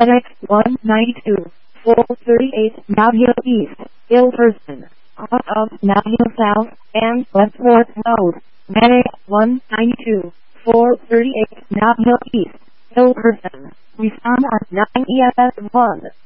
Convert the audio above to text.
FedEx 192, 438 Now Hill East, Ilverston, out of Now Hill South and Westport Road. FedEx 192, 438 Now Hill East, Ilverston. Respond at 9 EFS 1.